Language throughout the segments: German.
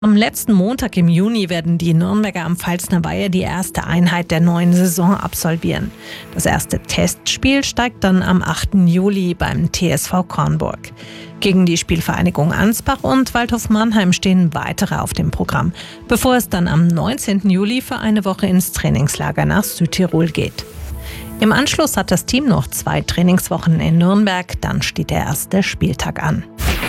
Am letzten Montag im Juni werden die Nürnberger am Pfalzner Weiher die erste Einheit der neuen Saison absolvieren. Das erste Testspiel steigt dann am 8. Juli beim TSV Kornburg. Gegen die Spielvereinigung Ansbach und Waldhof Mannheim stehen weitere auf dem Programm, bevor es dann am 19. Juli für eine Woche ins Trainingslager nach Südtirol geht. Im Anschluss hat das Team noch 2 Trainingswochen in Nürnberg, dann steht der erste Spieltag an.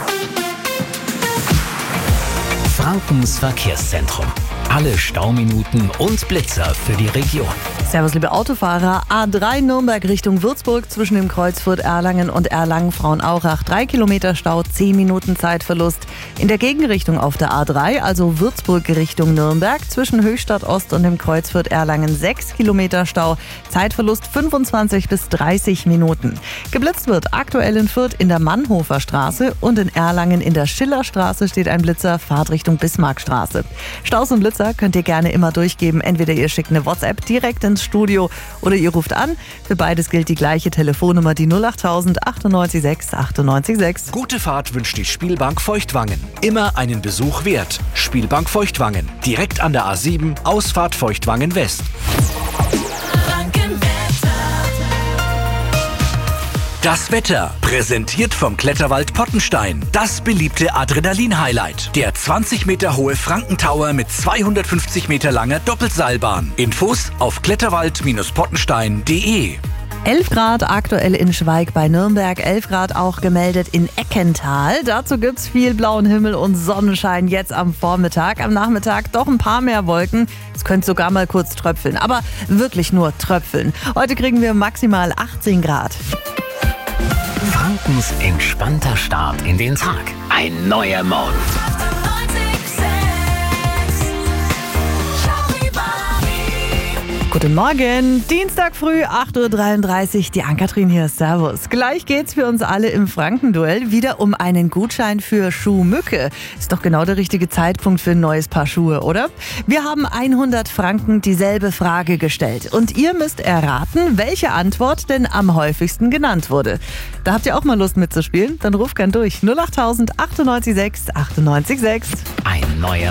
Frankens Verkehrszentrum. Alle Stauminuten und Blitzer für die Region. Servus, liebe Autofahrer. A3 Nürnberg Richtung Würzburg zwischen dem Kreuzfurt Erlangen und Erlangen-Frauenaurach. 3 Kilometer Stau, 10 Minuten Zeitverlust. In der Gegenrichtung auf der A3, also Würzburg Richtung Nürnberg, zwischen Höchstadt Ost und dem Kreuzfurt Erlangen 6 Kilometer Stau. Zeitverlust 25 bis 30 Minuten. Geblitzt wird aktuell in Fürth in der Mannhofer Straße und in Erlangen in der Schillerstraße steht ein Blitzer, Fahrtrichtung Bismarckstraße. Staus und Blitzer könnt ihr gerne immer durchgeben. Entweder ihr schickt eine WhatsApp direkt ins Studio oder ihr ruft an. Für beides gilt die gleiche Telefonnummer, die 08000 98 6 98 6. Gute Fahrt wünscht die Spielbank Feuchtwangen. Immer einen Besuch wert. Spielbank Feuchtwangen. Direkt an der A7, Ausfahrt Feuchtwangen West. Das Wetter, präsentiert vom Kletterwald Pottenstein. Das beliebte Adrenalin-Highlight. Der 20 Meter hohe Frankentower mit 250 Meter langer Doppelseilbahn. Infos auf kletterwald-pottenstein.de. 11 Grad aktuell in Schweig bei Nürnberg, 11 Grad auch gemeldet in Eckental. Dazu gibt's viel blauen Himmel und Sonnenschein jetzt am Vormittag. Am Nachmittag doch ein paar mehr Wolken. Es könnte sogar mal kurz tröpfeln, aber wirklich nur tröpfeln. Heute kriegen wir maximal 18 Grad. Frankens entspannter Start in den Tag. Ein neuer Morgen. Guten Morgen, Dienstag früh, 8.33 Uhr, die Ann-Kathrin hier, servus. Gleich geht's für uns alle im Frankenduell wieder um einen Gutschein für Schuhmücke. Ist doch genau der richtige Zeitpunkt für ein neues Paar Schuhe, oder? Wir haben 100 Franken dieselbe Frage gestellt und ihr müsst erraten, welche Antwort denn am häufigsten genannt wurde. Da habt ihr auch mal Lust mitzuspielen? Dann ruft gern durch. 08000 98 6 98 6. Ein neuer